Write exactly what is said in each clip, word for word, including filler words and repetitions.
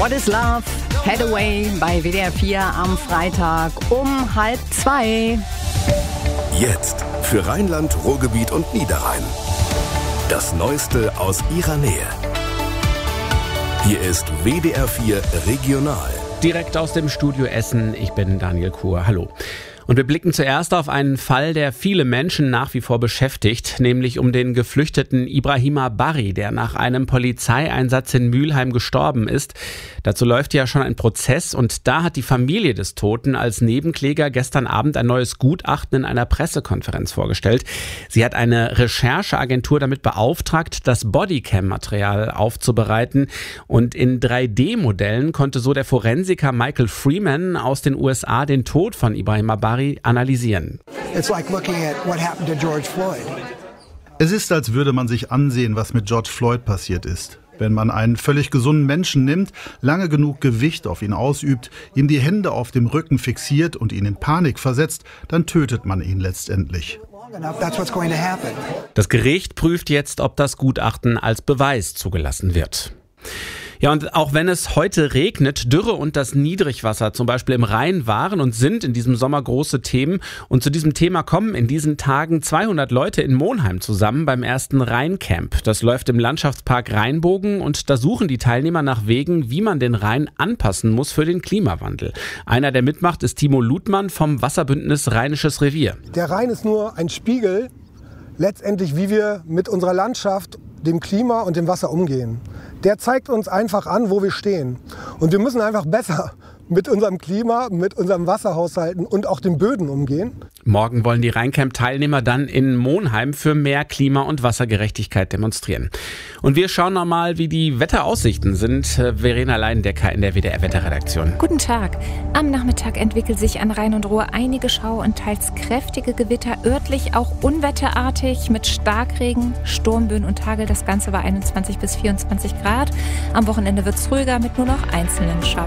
What is Love? Hathaway bei W D R vier am Freitag um halb zwei. Jetzt für Rheinland, Ruhrgebiet und Niederrhein. Das Neueste aus ihrer Nähe. Hier ist W D R vier Regional. Direkt aus dem Studio Essen, ich bin Daniel Kuhr. Hallo. Und wir blicken zuerst auf einen Fall, der viele Menschen nach wie vor beschäftigt, nämlich um den geflüchteten Ibrahima Barry, der nach einem Polizeieinsatz in Mülheim gestorben ist. Dazu läuft ja schon ein Prozess und da hat die Familie des Toten als Nebenkläger gestern Abend ein neues Gutachten in einer Pressekonferenz vorgestellt. Sie hat eine Rechercheagentur damit beauftragt, das Bodycam-Material aufzubereiten und in drei D Modellen konnte so der Forensiker Michael Freeman aus den U S A den Tod von Ibrahima Barry analysieren. It's like looking at what happened to George Floyd. Es ist, als würde man sich ansehen, was mit George Floyd passiert ist. Wenn man einen völlig gesunden Menschen nimmt, lange genug Gewicht auf ihn ausübt, ihm die Hände auf dem Rücken fixiert und ihn in Panik versetzt, dann tötet man ihn letztendlich. Das Gericht prüft jetzt, ob das Gutachten als Beweis zugelassen wird. Ja, und auch wenn es heute regnet, Dürre und das Niedrigwasser zum Beispiel im Rhein waren und sind in diesem Sommer große Themen. Und zu diesem Thema kommen in diesen Tagen zweihundert Leute in Monheim zusammen beim ersten Rheincamp. Das läuft im Landschaftspark Rheinbogen und da suchen die Teilnehmer nach Wegen, wie man den Rhein anpassen muss für den Klimawandel. Einer, der mitmacht, ist Timo Ludmann vom Wasserbündnis Rheinisches Revier. Der Rhein ist nur ein Spiegel, letztendlich wie wir mit unserer Landschaft, dem Klima und dem Wasser umgehen. Der zeigt uns einfach an, wo wir stehen. Und wir müssen einfach besser mit unserem Klima, mit unserem Wasserhaushalten und auch den Böden umgehen. Morgen wollen die Rheincamp-Teilnehmer dann in Monheim für mehr Klima- und Wassergerechtigkeit demonstrieren. Und wir schauen nochmal, wie die Wetteraussichten sind. Verena Leindecker in der W D R-Wetterredaktion. Guten Tag. Am Nachmittag entwickelt sich an Rhein und Ruhr einige Schauer und teils kräftige Gewitter, örtlich auch unwetterartig mit Starkregen, Sturmböen und Hagel. Das Ganze bei einundzwanzig bis vierundzwanzig Grad. Am Wochenende wird es ruhiger mit nur noch einzelnen Schauern.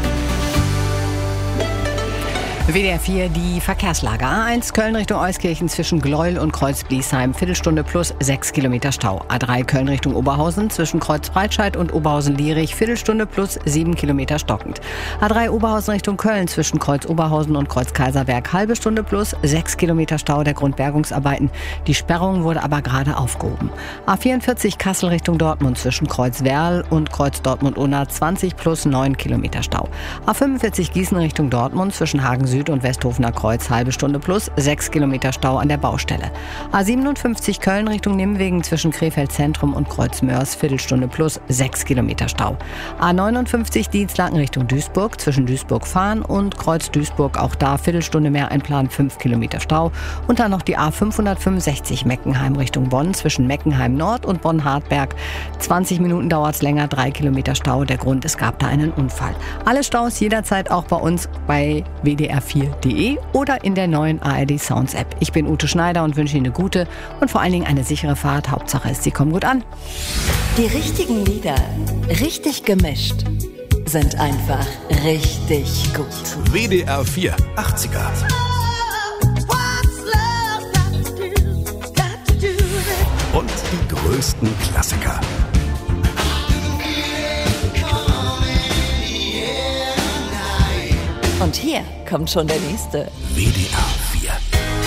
W D R vier, die Verkehrslage. A eins Köln Richtung Euskirchen zwischen Gleuel und Kreuz-Bliesheim. Viertelstunde plus sechs Kilometer Stau. A drei Köln Richtung Oberhausen zwischen Kreuz-Breitscheid und Oberhausen-Lierich. Viertelstunde plus sieben Kilometer stockend. A drei Oberhausen Richtung Köln zwischen Kreuz-Oberhausen und Kreuz-Kaiserberg. Halbe Stunde plus sechs Kilometer Stau der Grundbergungsarbeiten. Die Sperrung wurde aber gerade aufgehoben. A vierundvierzig Kassel Richtung Dortmund zwischen Kreuz-Werl und Kreuz-Dortmund-Unna. zwanzig plus neun Kilometer Stau. A fünfundvierzig Gießen Richtung Dortmund zwischen Hagen Süd und Westhofener Kreuz, halbe Stunde plus sechs Kilometer Stau an der Baustelle. A siebenundfünfzig Köln Richtung Nimwegen zwischen Krefeld Zentrum und Kreuz-Mörs, Viertelstunde plus sechs Kilometer Stau. A neunundfünfzig Dienstlaken Richtung Duisburg zwischen Duisburg-Fahn und Kreuz-Duisburg, auch da Viertelstunde mehr einplanen, fünf Kilometer Stau. Und dann noch die A fünfhundertfünfundsechzig Meckenheim Richtung Bonn zwischen Meckenheim Nord und Bonn-Hartberg. zwanzig Minuten dauert es länger, drei Kilometer Stau. Der Grund, es gab da einen Unfall. Alle Staus jederzeit auch bei uns bei W D R vier punkt de oder in der neuen A R D Sounds App. Ich bin Ute Schneider und wünsche Ihnen eine gute und vor allen Dingen eine sichere Fahrt. Hauptsache ist, Sie kommen gut an. Die richtigen Lieder, richtig gemischt, sind einfach richtig gut. W D R vier achtziger. Und die größten Klassiker. Und hier kommt schon der nächste. W D R